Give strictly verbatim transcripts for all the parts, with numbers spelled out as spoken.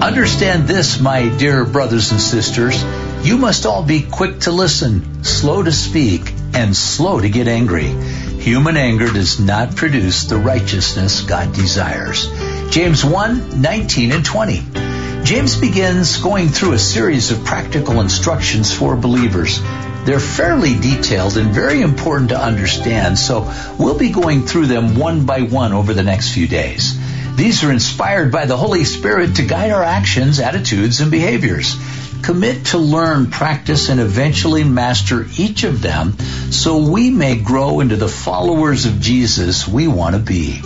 Understand this, my dear brothers and sisters. You must all be quick to listen, slow to speak, and slow to get angry. Human anger does not produce the righteousness God desires. James one, nineteen and twenty. James begins going through a series of practical instructions for believers. They're fairly detailed and very important to understand, so we'll be going through them one by one over the next few days. These are inspired by the Holy Spirit to guide our actions, attitudes, and behaviors. Commit to learn, practice, and eventually master each of them so we may grow into the followers of Jesus we want to be.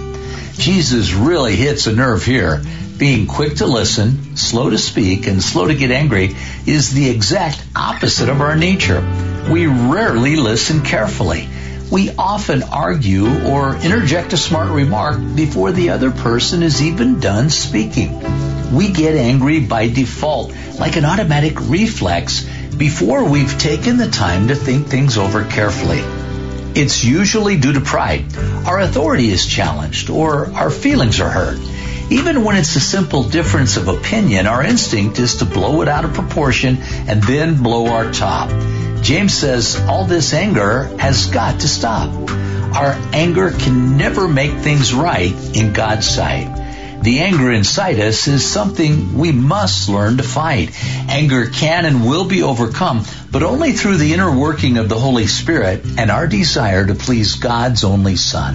Jesus really hits a nerve here. Being quick to listen, slow to speak, and slow to get angry is the exact opposite of our nature. We rarely listen carefully. We often argue or interject a smart remark before the other person is even done speaking. We get angry by default, like an automatic reflex, before we've taken the time to think things over carefully. It's usually due to pride. Our authority is challenged, or our feelings are hurt. Even when it's a simple difference of opinion, our instinct is to blow it out of proportion and then blow our top. James says all this anger has got to stop. Our anger can never make things right in God's sight. The anger inside us is something we must learn to fight. Anger can and will be overcome, but only through the inner working of the Holy Spirit and our desire to please God's only Son.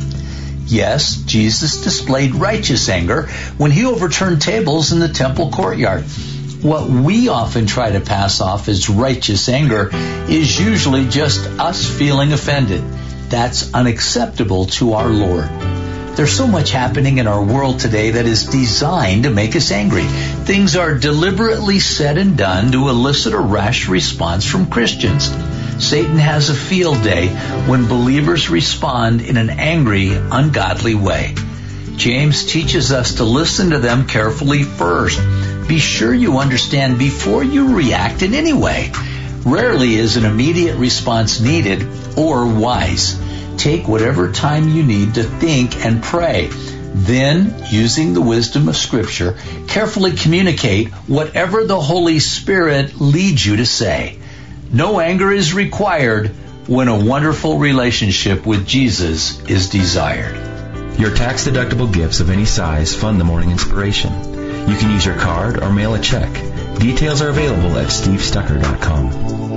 Yes, Jesus displayed righteous anger when he overturned tables in the temple courtyard. What we often try to pass off as righteous anger is usually just us feeling offended. That's unacceptable to our Lord. There's so much happening in our world today that is designed to make us angry. Things are deliberately said and done to elicit a rash response from Christians. Satan has a field day when believers respond in an angry, ungodly way. James teaches us to listen to them carefully first. Be sure you understand before you react in any way. Rarely is an immediate response needed or wise. Take whatever time you need to think and pray. Then, using the wisdom of Scripture, carefully communicate whatever the Holy Spirit leads you to say. No anger is required when a wonderful relationship with Jesus is desired. Your tax-deductible gifts of any size fund the Morning Inspiration. You can use your card or mail a check. Details are available at steve stucker dot com.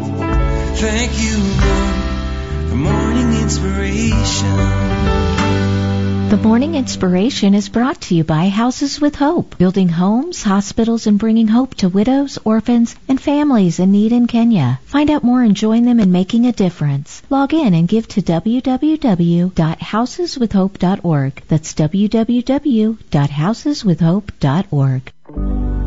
Thank you, Lord, for Morning Inspiration. The Morning Inspiration is brought to you by Houses with Hope, building homes, hospitals, and bringing hope to widows, orphans, and families in need in Kenya. Find out more and join them in making a difference. Log in and give to w w w dot houses with hope dot org. That's w w w dot houses with hope dot org.